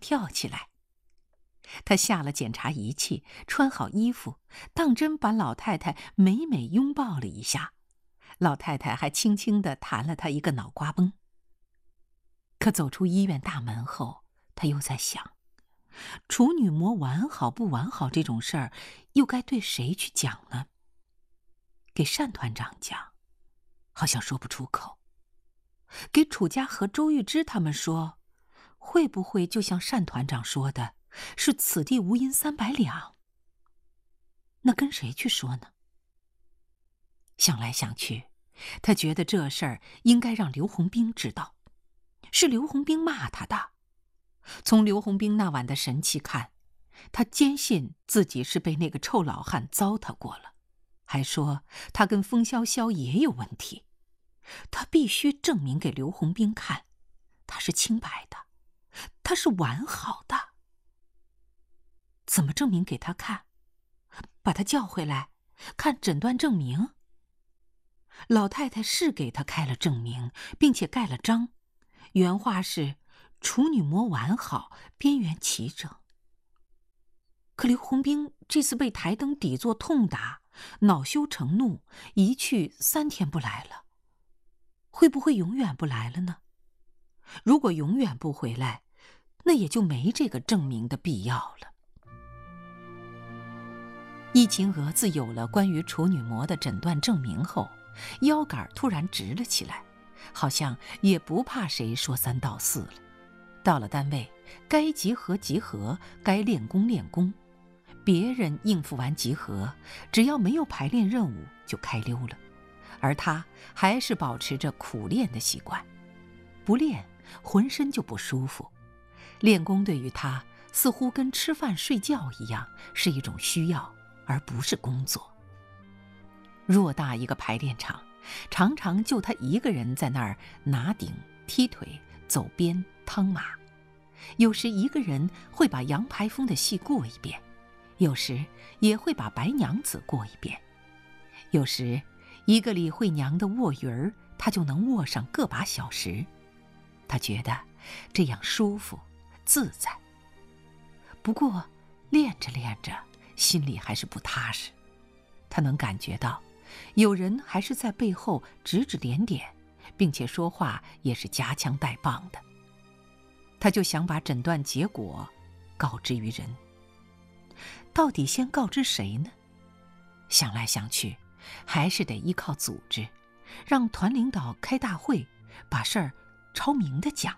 跳起来。他下了检查仪器，穿好衣服，当真把老太太美美拥抱了一下。老太太还轻轻地弹了他一个脑瓜崩。可走出医院大门后，他又在想，处女膜完好不完好这种事儿，又该对谁去讲呢？给单团长讲，好像说不出口；给楚家和周玉芝他们说，会不会就像单团长说的，是此地无银300两？那跟谁去说呢？想来想去，他觉得这事儿应该让刘洪兵知道，是刘洪兵骂他的。从刘洪兵那晚的神气看，他坚信自己是被那个臭老汉糟蹋过了，还说他跟风潇潇也有问题。他必须证明给刘洪兵看，他是清白的，他是完好的。怎么证明给他看？把他叫回来，看诊断证明。老太太是给他开了证明，并且盖了章，原话是处女膜完好，边缘齐整。可刘洪兵这次被台灯底座痛打，恼羞成怒，一去3天不来了。会不会永远不来了呢？如果永远不回来，那也就没这个证明的必要了。易秦娥自有了关于处女膜的诊断证明后，腰杆突然直了起来，好像也不怕谁说3道4了。到了单位，该集合集合，该练功练功。别人应付完集合，只要没有排练任务就开溜了，而他还是保持着苦练的习惯。不练，浑身就不舒服。练功对于他似乎跟吃饭睡觉一样，是一种需要，而不是工作。偌大一个排练场，常常就他一个人在那儿拿顶、踢腿、走边、趟马。有时一个人会把杨排风的戏过一遍，有时也会把白娘子过一遍，有时一个李慧娘的卧鱼儿，他就能卧上个把小时。他觉得这样舒服自在。不过练着练着，心里还是不踏实。他能感觉到有人还是在背后指指点点，并且说话也是夹枪带棒的。他就想把诊断结果告知于人。到底先告知谁呢？想来想去，还是得依靠组织，让团领导开大会，把事儿抄明的讲。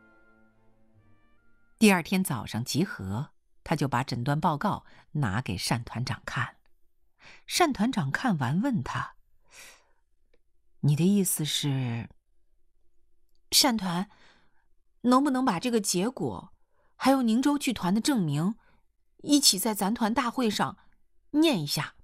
第2天早上集合，他就把诊断报告拿给单团长看。单团长看完问他：“你的意思是？”单团，能不能把这个结果，还有宁州剧团的证明，一起在咱团大会上念一下？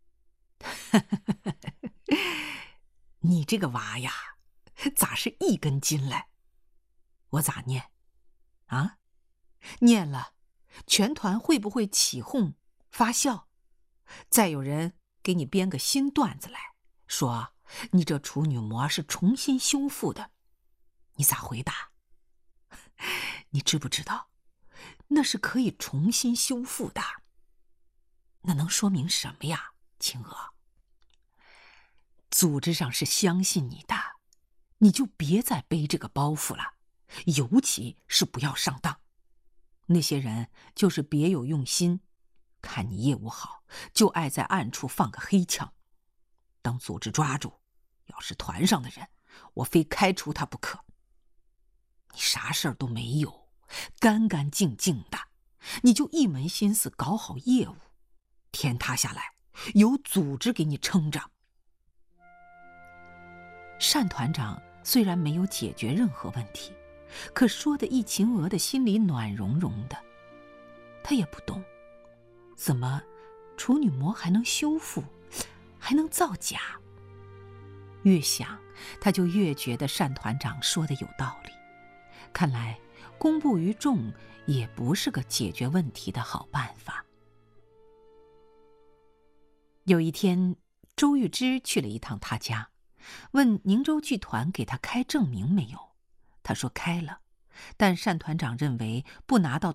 你这个娃呀，咋是一根筋来？我咋念？啊？念了，全团会不会起哄发笑？再有人给你编个新段子来，说你这处女膜是重新修复的，你咋回答？你知不知道，那是可以重新修复的？那能说明什么呀，青娥？组织上是相信你的，你就别再背这个包袱了，尤其是不要上当。那些人就是别有用心，看你业务好，就爱在暗处放个黑枪。等组织抓住，要是团上的人，我非开除他不可。你啥事儿都没有，干干净净的，你就一门心思搞好业务，天塌下来有组织给你撑着。单团长虽然没有解决任何问题，可说的易秦娥的心里暖融融的。他也不懂，怎么处女膜还能修复，还能造假？越想，他就越觉得单团长说的有道理。看来公布于众也不是个解决问题的好办法。有一天，周玉芝去了一趟他家，问宁州剧团给他开证明没有。他说开了，但单团长认为不拿到